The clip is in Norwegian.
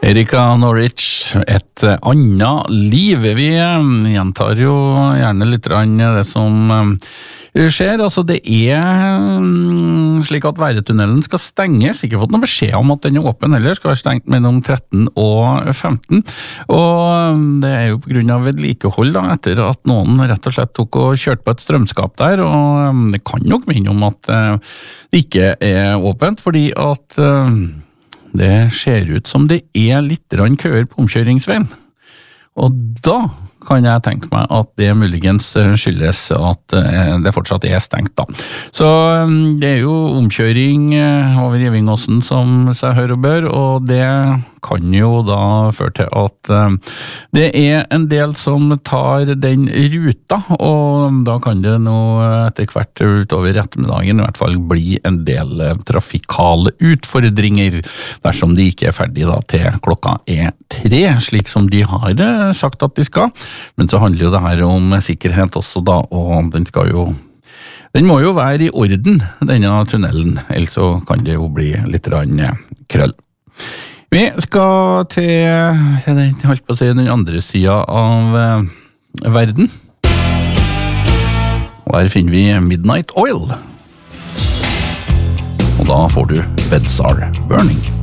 Erika Norwich, et annet liv. Vi gjentar jo gjerne litt det som skjer. Altså det slik at Væretunnelen skal stenges. Ikke fått noen beskjed om at den åpen heller. Skal være stengt mellom 13 og 15. Og det jo på grunn av vedlikehold da, etter at noen rett og slett tok og kjørte på et strømskap der. Og det kan nok minne om at det ikke åpent, fordi at det ser ut som det litt køer på omkjøringsveien. Og da kan jeg tenke meg at det muligens skyldes at det fortsatt stengt da. Så det jo omkjøring over Gjevingåsen som seg hører og bør, og det kan jo da føre til at det en del som tar den ruta, og da kan det nå etter hvert utover ettermiddagen i hvert fall bli en del trafikale utfordringer dersom de ikke ferdig da til klokka 3, slik som de har sagt at de skal. Men så handler jo det her om sikkerhet også da, og den må jo være i orden, denne tunnelen, ellers så kan det jo bli litt krøll. Vi skal til den andre siden av verden. Og her finner vi Midnight Oil. Og da får du Beds Are Burning.